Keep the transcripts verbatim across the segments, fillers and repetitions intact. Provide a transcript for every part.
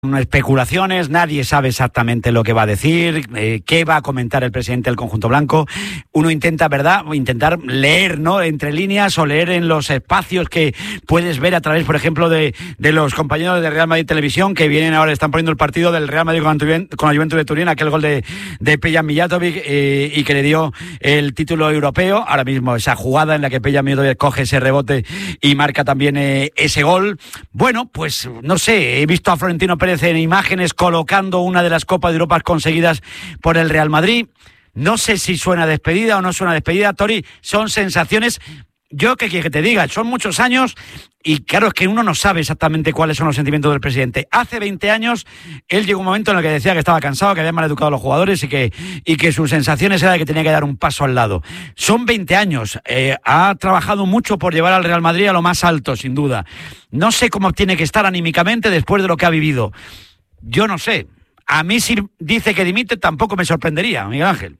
Especulaciones, nadie sabe exactamente lo que va a decir, eh, qué va a comentar el presidente del conjunto blanco. Uno intenta, ¿verdad?, intentar leer, ¿no?, entre líneas o leer en los espacios que puedes ver a través, por ejemplo, de, de los compañeros de Real Madrid Televisión, que vienen ahora, están poniendo el partido del Real Madrid con, con la Juventus de Turín, aquel gol de, de Peja Mijatovic eh, y que le dio el título europeo. Ahora mismo esa jugada en la que Peja Mijatovic coge ese rebote y marca también eh, ese gol. Bueno, pues no sé, he visto a Florentino Pérez en imágenes colocando una de las Copas de Europa conseguidas por el Real Madrid. No sé si suena despedida o no suena despedida, Tori, son sensaciones. Yo qué quiero que te diga, son muchos años y claro, es que uno no sabe exactamente cuáles son los sentimientos del presidente. Hace veinte años, él llegó un momento en el que decía que estaba cansado, que había maleducado a los jugadores y que, y que sus sensaciones era de que tenía que dar un paso al lado. Son veinte años, eh, ha trabajado mucho por llevar al Real Madrid a lo más alto, sin duda. No sé cómo tiene que estar anímicamente después de lo que ha vivido. Yo no sé. A mí si dice que dimite tampoco me sorprendería, Miguel Ángel.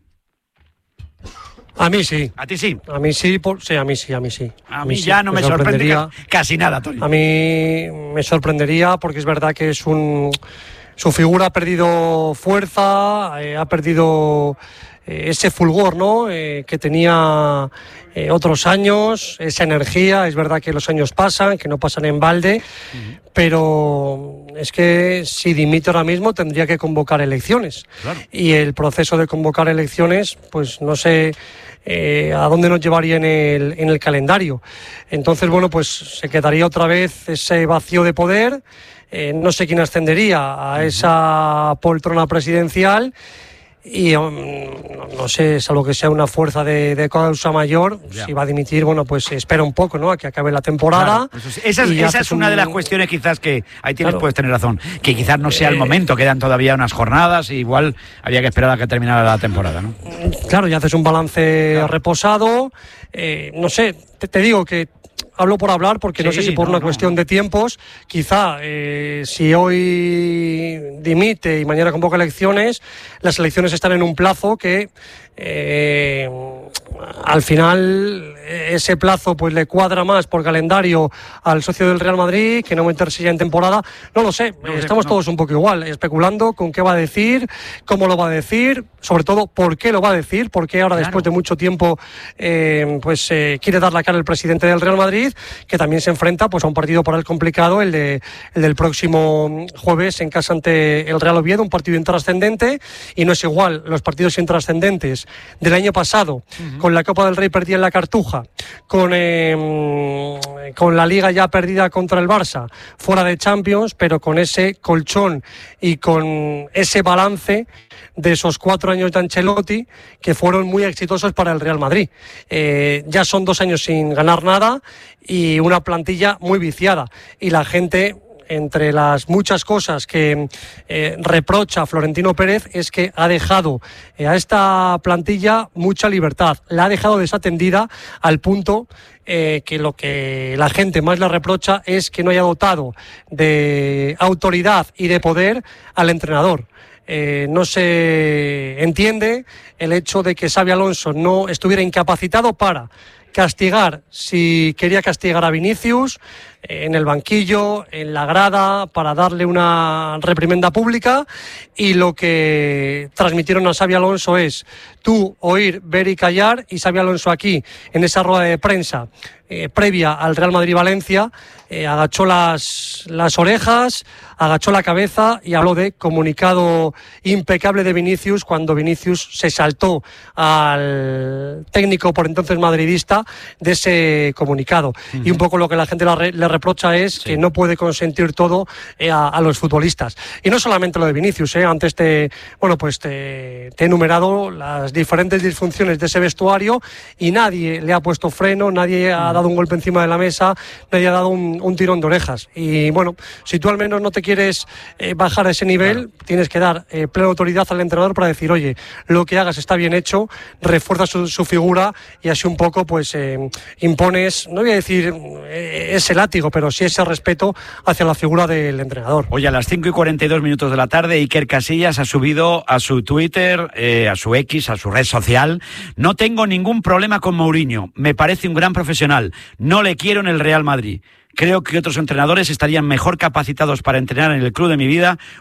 A mí sí. ¿A ti sí? A mí sí, por, sí, a mí sí, a mí sí. A, a mí, mí ya sí, no me, me sorprendería casi nada, Antonio. A mí me sorprendería porque es verdad que es un... Su figura ha perdido fuerza, eh, ha perdido eh, ese fulgor, ¿no?, eh, que tenía eh, otros años, esa energía. Es verdad que los años pasan, que no pasan en balde, uh-huh. Pero es que si dimite ahora mismo tendría que convocar elecciones. Claro. Y el proceso de convocar elecciones, pues no sé eh, a dónde nos llevaría en el, en el calendario. Entonces, bueno, pues se quedaría otra vez ese vacío de poder. Eh, no sé quién ascendería a esa poltrona presidencial y um, no, no sé, salvo que sea una fuerza de, de causa mayor, ya. Si va a dimitir, bueno, pues espera un poco, ¿no?, a que acabe la temporada. Claro, pues esa es, esa es una un... de las cuestiones quizás que, ahí tienes, claro. Puedes tener razón, que quizás no sea el momento, quedan todavía unas jornadas y igual había que esperar a que terminara la temporada, ¿no? Claro, y haces un balance claro. reposado, eh, no sé, te, te digo que hablo por hablar porque sí, no sé si por no, una no, cuestión no. de tiempos, quizá eh, si hoy dimite y mañana convoca elecciones, las elecciones están en un plazo que eh, al final ese plazo pues le cuadra más por calendario al socio del Real Madrid que no meterse ya en temporada. No lo sé, no, estamos no. todos un poco igual, especulando con qué va a decir, cómo lo va a decir, sobre todo por qué lo va a decir, porque ahora claro. después de mucho tiempo eh, pues eh, quiere dar la cara el presidente del Real Madrid, que también se enfrenta pues a un partido para él complicado, el, de, el del próximo jueves en casa ante el Real Oviedo, un partido intrascendente, y no es igual los partidos intrascendentes del año pasado, uh-huh. con la Copa del Rey perdida en la Cartuja, con, eh, con la Liga ya perdida contra el Barça, fuera de Champions, pero con ese colchón y con ese balance de esos cuatro años de Ancelotti que fueron muy exitosos para el Real Madrid. Eh, ya son dos años sin ganar nada y una plantilla muy viciada, y la gente, entre las muchas cosas que eh, reprocha Florentino Pérez, es que ha dejado eh, a esta plantilla mucha libertad, la ha dejado desatendida al punto eh, que lo que la gente más le reprocha es que no haya dotado de autoridad y de poder al entrenador. Eh, no se entiende el hecho de que Xabi Alonso no estuviera incapacitado para castigar, si quería castigar a Vinicius, eh, en el banquillo, en la grada, para darle una reprimenda pública, y lo que transmitieron a Xabi Alonso es tú oír, ver y callar, y Xabi Alonso aquí, en esa rueda de prensa eh, previa al Real Madrid-Valencia, eh, agachó las, las orejas, agachó la cabeza y habló de comunicado impecable de Vinicius, cuando Vinicius se saltó al técnico por entonces madridista de ese comunicado. Uh-huh. Y un poco lo que la gente le, re, le reprocha es sí. que no puede consentir todo eh, a, a los futbolistas. Y no solamente lo de Vinicius, eh, antes te, bueno, pues te, te he enumerado las diferentes disfunciones de ese vestuario y nadie le ha puesto freno, nadie ha dado un golpe encima de la mesa, nadie ha dado un, un tirón de orejas. Y bueno, si tú al menos no te quieres eh, bajar a ese nivel, claro. tienes que dar eh, plena autoridad al entrenador para decir, oye, lo que hagas está bien hecho, refuerza su, su figura, y así un poco pues eh, impones, no voy a decir eh, ese látigo, pero sí ese respeto hacia la figura del entrenador. Oye, a las cinco y cuarenta y dos minutos de la tarde, Iker Casillas ha subido a su Twitter, eh, a su X, a su red social: no tengo ningún problema con Mourinho, me parece un gran profesional, no le quiero en el Real Madrid. Creo que otros entrenadores estarían mejor capacitados para entrenar en el club de mi vida